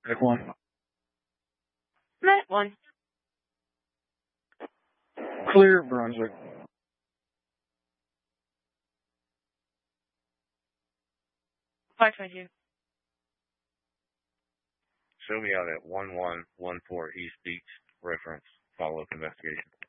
Pick one. Met one. Clear, Brunswick. Five five you. Show me out at 1114 East Beach. Reference. Follow-up investigation.